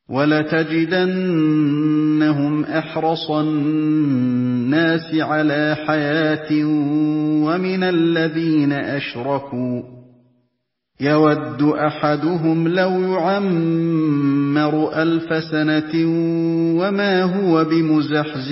وَلَتَجِدَنَّهُمْ أَحْرَصَ النَّاسِ عَلَىٰ حَيَاةٍ وَمِنَ الَّذِينَ أَشْرَكُوا ۚ يَوَدُّ أَحَدُهُمْ لَوْ يُعَمَّرُ 1000 سَنَةٍ وَمَا هُوَ بِمُزَحْزِحِهِ